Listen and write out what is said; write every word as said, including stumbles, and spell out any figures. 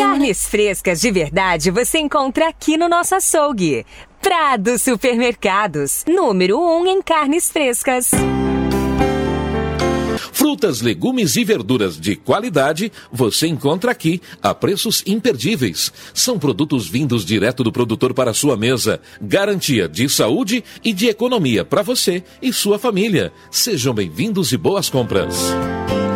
Carnes frescas de verdade você encontra aqui no nosso açougue. Prado Supermercados, número um em carnes frescas. Frutas, legumes e verduras de qualidade você encontra aqui a preços imperdíveis. São produtos vindos direto do produtor para a sua mesa. Garantia de saúde e de economia para você e sua família. Sejam bem-vindos e boas compras.